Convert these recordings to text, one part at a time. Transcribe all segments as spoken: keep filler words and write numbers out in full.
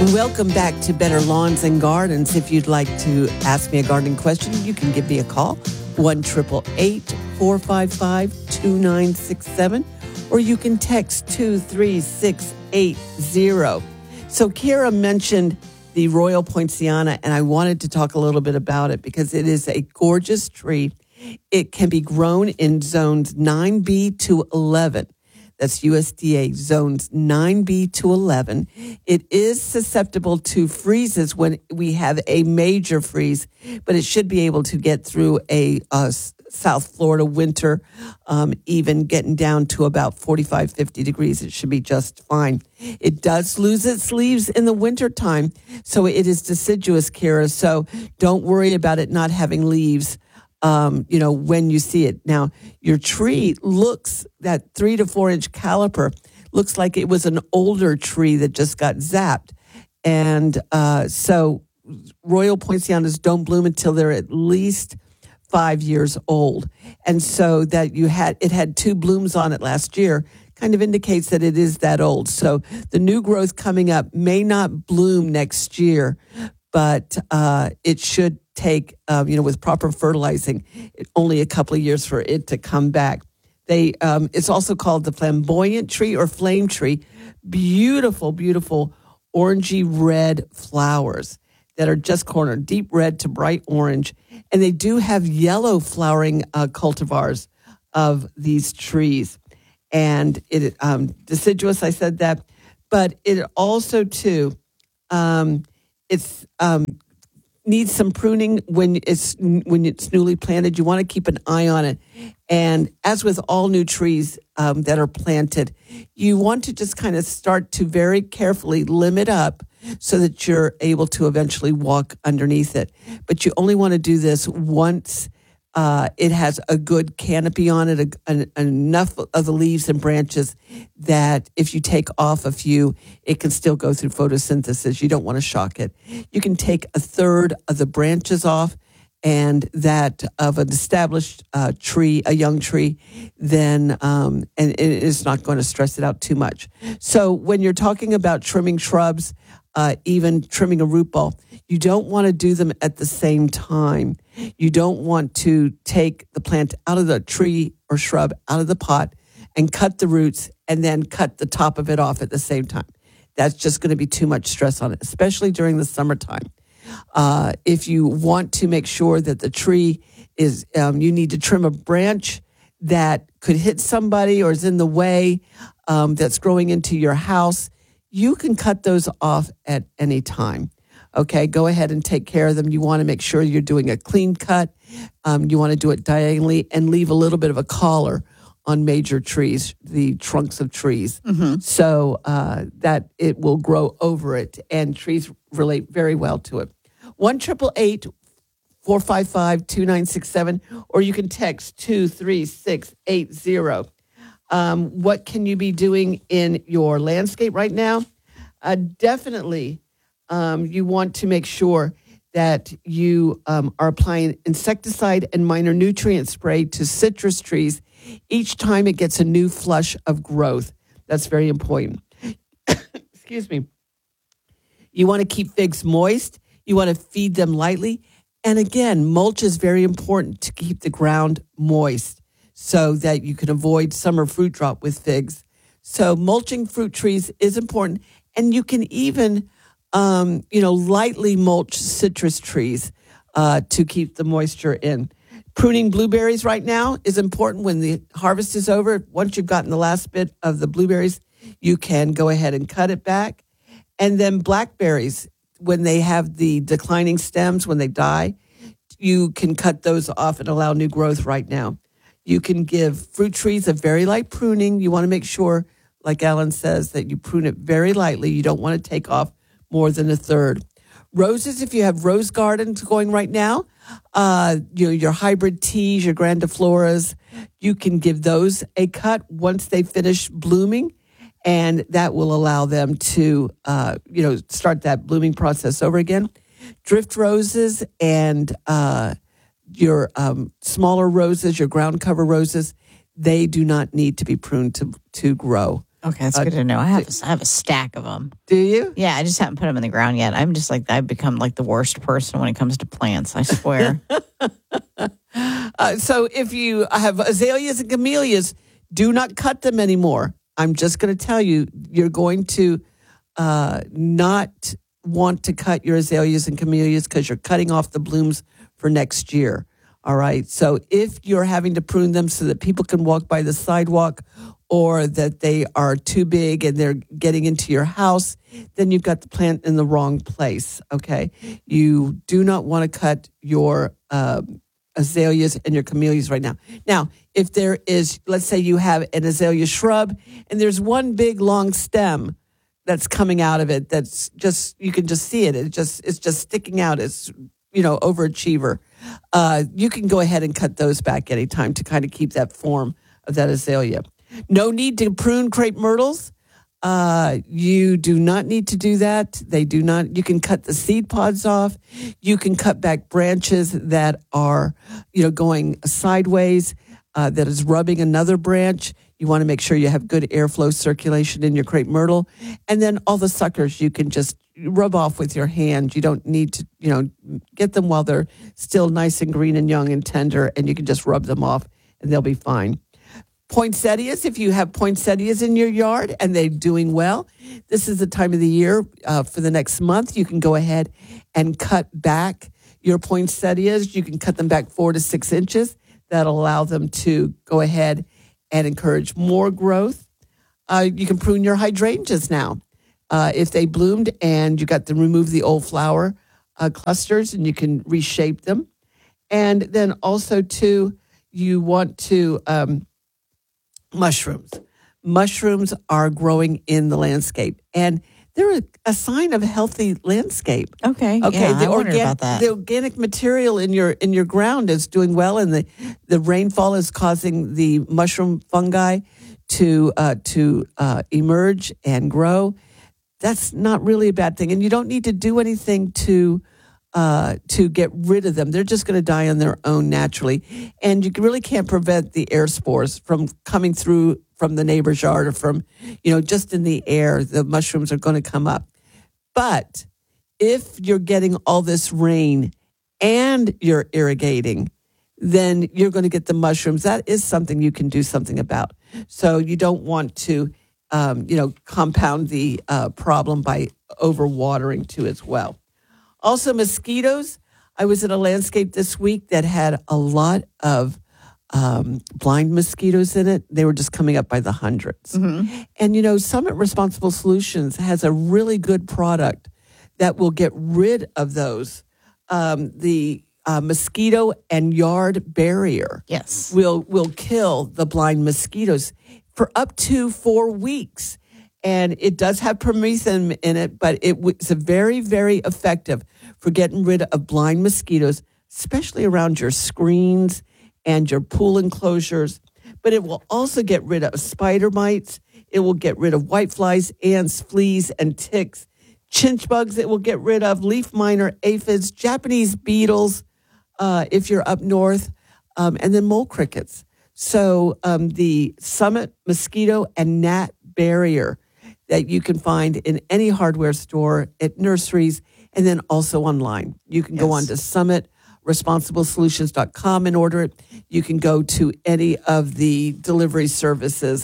Welcome back to Better Lawns and Gardens. If you'd like to ask me a gardening question, you can give me a call, one eight eight eight, four five five, two nine six seven, or you can text two three six eight zero. So Kira mentioned the Royal Poinciana, and I wanted to talk a little bit about it because it is a gorgeous tree. It can be grown in zones nine B to eleven. That's U S D A zones nine B to eleven. It is susceptible to freezes when we have a major freeze, but it should be able to get through a uh, South Florida winter, um, even getting down to about forty-five, fifty degrees. It should be just fine. It does lose its leaves in the wintertime, so it is deciduous, Kira. So don't worry about it not having leaves. Um, you know, when you see it. Now, your tree looks, that three to four inch caliper looks like it was an older tree that just got zapped. And uh, so Royal Poincianas don't bloom until they're at least five years old. And so that you had, it had two blooms on it last year kind of indicates that it is that old. So the new growth coming up may not bloom next year, but uh, it should take, um, you know, with proper fertilizing, it, only a couple of years for it to come back. They, um, it's also called the flamboyant tree or flame tree. Beautiful, beautiful orangey red flowers that are just cornered, deep red to bright orange. And they do have yellow flowering uh, cultivars of these trees. And it um, deciduous, I said that. But it also, too, um, it's... Um, needs some pruning when it's when it's newly planted. You want to keep an eye on it. And as with all new trees um, that are planted, you want to just kind of start to very carefully limit up so that you're able to eventually walk underneath it. But you only want to do this once uh, it has a good canopy on it, a, a, enough of the leaves and branches that if you take off a few, it can still go through photosynthesis. You don't want to shock it. You can take a third of the branches off and that of an established uh, tree, a young tree, then um, and it is not going to stress it out too much. So when you're talking about trimming shrubs, uh, even trimming a root ball, you don't want to do them at the same time. You don't want to take the plant out of the tree or shrub out of the pot and cut the roots and then cut the top of it off at the same time. That's just going to be too much stress on it, especially during the summertime. Uh, if you want to make sure that the tree is, um, you need to trim a branch that could hit somebody or is in the way um, that's growing into your house, you can cut those off at any time. Okay, go ahead and take care of them. You want to make sure you're doing a clean cut. Um, you want to do it diagonally and leave a little bit of a collar on major trees, the trunks of trees, mm-hmm. so uh, that it will grow over it, and trees relate very well to it. one eight eight eight, four five five, two nine six seven, or you can text two three six eight zero. Um, what can you be doing in your landscape right now? Uh, definitely, um, you want to make sure that you um, are applying insecticide and minor nutrient spray to citrus trees each time it gets a new flush of growth. That's very important. Excuse me. You want to keep figs moist. You want to feed them lightly. And again, mulch is very important to keep the ground moist so that you can avoid summer fruit drop with figs. So mulching fruit trees is important. And you can even, um, you know, lightly mulch citrus trees uh, to keep the moisture in. Pruning blueberries right now is important when the harvest is over. Once you've gotten the last bit of the blueberries, you can go ahead and cut it back. And then blackberries, when they have the declining stems, when they die, you can cut those off and allow new growth right now. You can give fruit trees a very light pruning. You want to make sure, like Alan says, that you prune it very lightly. You don't want to take off more than a third. Roses, if you have rose gardens going right now, uh, you know, your hybrid teas, your grandifloras, you can give those a cut once they finish blooming, and that will allow them to, uh, you know, start that blooming process over again. Drift roses and uh, your um, smaller roses, your ground cover roses, they do not need to be pruned to, to grow. Okay, that's Uh, good to know. I have a, I have a stack of them. Do you? Yeah, I just haven't put them in the ground yet. I'm just like, I've become like the worst person when it comes to plants, I swear. Uh, so if you have azaleas and camellias, do not cut them anymore. I'm just going to tell you, you're going to uh, not want to cut your azaleas and camellias because you're cutting off the blooms for next year. All right. So if you're having to prune them so that people can walk by the sidewalk or that they are too big and they're getting into your house, then you've got the plant in the wrong place. Okay. You do not want to cut your uh, azaleas and your camellias right now. Now, if there is, let's say you have an azalea shrub and there's one big long stem that's coming out of it that's just, you can just see it. It just, it's just sticking out. It's, you know, overachiever. Uh, you can go ahead and cut those back anytime to kind of keep that form of that azalea. No need to prune crepe myrtles. Uh, you do not need to do that. They do not. You can cut the seed pods off. You can cut back branches that are, you know, going sideways, uh, that is rubbing another branch. You want to make sure you have good airflow circulation in your crepe myrtle. And then all the suckers you can just rub off with your hand. You don't need to, you know, get them while they're still nice and green and young and tender, and you can just rub them off and they'll be fine. Poinsettias, if you have poinsettias in your yard and they're doing well, this is the time of the year uh, for the next month. You can go ahead and cut back your poinsettias. You can cut them back four to six inches. That'll allow them to go ahead and encourage more growth. Uh, you can prune your hydrangeas now. Uh, if they bloomed and you got to remove the old flower uh, clusters and you can reshape them. And then also, too, you want to... Um, Mushrooms. Mushrooms are growing in the landscape, and they're a, a sign of a healthy landscape. Okay, Okay. yeah, the I wondered about that. The organic material in your in your ground is doing well, and the, the rainfall is causing the mushroom fungi to uh, to uh, emerge and grow. That's not really a bad thing, and you don't need to do anything to. Uh, to get rid of them. They're just going to die on their own naturally. And you really can't prevent the air spores from coming through from the neighbor's yard or from, you know, just in the air. The mushrooms are going to come up. But if you're getting all this rain and you're irrigating, then you're going to get the mushrooms. That is something you can do something about. So you don't want to, um, you know, compound the uh, problem by overwatering too as well. Also, mosquitoes. I was in a landscape this week that had a lot of um, blind mosquitoes in it. They were just coming up by the hundreds. Mm-hmm. And, you know, Summit Responsible Solutions has a really good product that will get rid of those. Um, the uh, mosquito and yard barrier yes. will will kill the blind mosquitoes for up to four weeks. And it does have permethrin in it, but it it's a very, very effective for getting rid of blind mosquitoes, especially around your screens and your pool enclosures. But it will also get rid of spider mites. It will get rid of whiteflies, ants, fleas, and ticks. Chinch bugs it will get rid of, leaf miner, aphids, Japanese beetles, uh, if you're up north, um, and then mole crickets. So um, the Summit Mosquito and Gnat Barrier that you can find in any hardware store, at nurseries, and then also online. You can yes. go on to summit responsible solutions dot com and order it. You can go to any of the delivery services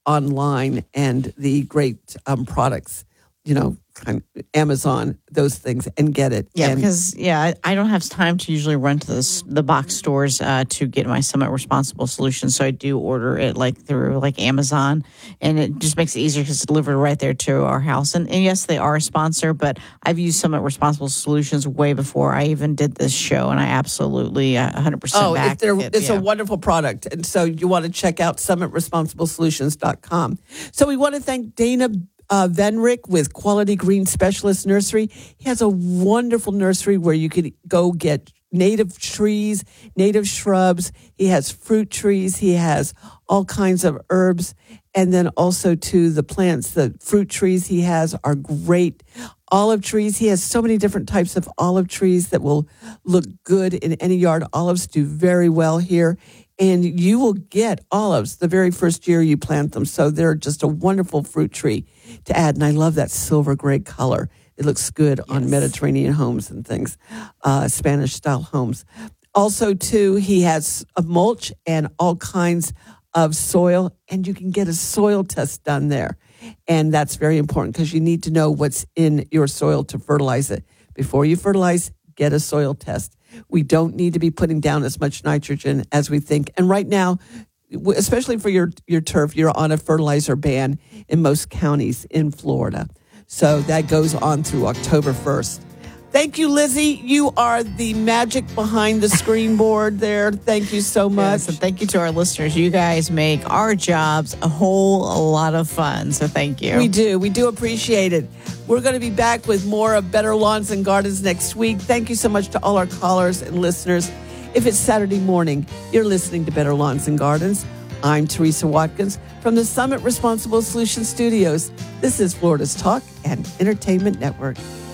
online and the great um, products, you know, kind of Amazon, those things, and get it. Yeah, and, because, yeah, I, I don't have time to usually run to this, the box stores uh, to get my Summit Responsible Solutions, so I do order it like through like Amazon, and it just makes it easier because it's delivered right there to our house. And, and yes, they are a sponsor, but I've used Summit Responsible Solutions way before I even did this show, and I absolutely uh, one hundred percent oh, back it. it. It's yeah. a wonderful product, and so you want to check out summit responsible solutions dot com. So we want to thank Dana Uh, Venrick with Quality Green Specialist Nursery. He has a wonderful nursery where you could go get native trees, native shrubs. He has fruit trees. He has all kinds of herbs. And then also to the plants, the fruit trees he has are great. Olive trees. He has so many different types of olive trees that will look good in any yard. Olives do very well here and you will get olives the very first year you plant them. So they're just a wonderful fruit tree to add. And I love that silver gray color. It looks good yes. on Mediterranean homes and things, uh, Spanish-style homes. Also, too, he has a mulch and all kinds of soil, and you can get a soil test done there. And that's very important because you need to know what's in your soil to fertilize it. Before you fertilize, get a soil test. We don't need to be putting down as much nitrogen as we think. And right now, especially for your, your turf, you're on a fertilizer ban in most counties in Florida. So that goes on through October first. Thank you, Lizzie. You are the magic behind the screen board there. Thank you so much. Yes, and thank you to our listeners. You guys make our jobs a whole lot of fun. So thank you. We do. We do appreciate it. We're going to be back with more of Better Lawns and Gardens next week. Thank you so much to all our callers and listeners. If it's Saturday morning, you're listening to Better Lawns and Gardens. I'm Teresa Watkins from the Summit Responsible Solutions Studios. This is Florida's Talk and Entertainment Network.